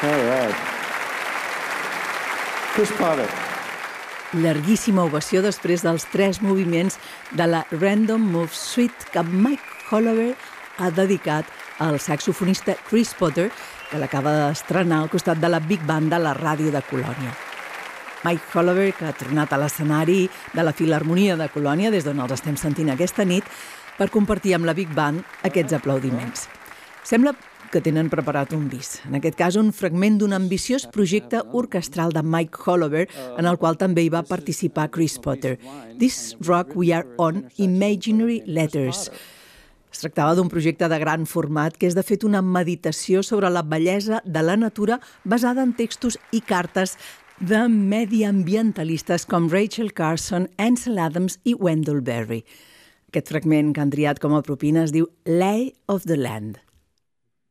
All right. Chris Potter. Llarguíssima ovació després dels 3 moviments de la Random Move Suite que Mike Holloway ha dedicat al saxofonista Chris Potter, que l'acaba d'estrenar al costat de la Big Band de la ràdio de Colònia. Mike Holloway, que ha tornat a l'escenari de la Filharmonia de Colònia, des d'on els estem sentint aquesta nit, per compartir amb la Big Band aquests aplaudiments. Sembla que tenen preparat un bis. En aquest cas, un fragment d'un ambiciós projecte orquestral de Mike Holloway, en el qual també hi va participar Chris Potter. This Rock We Are On, Imaginary Letters. Es tractava d'un projecte de gran format que és, de fet, una meditació sobre la bellesa de la natura basada en textos i cartes de mediambientalistes com Rachel Carson, Ansel Adams i Wendell Berry. Aquest fragment que han triat com a propina es diu Lay of the Land.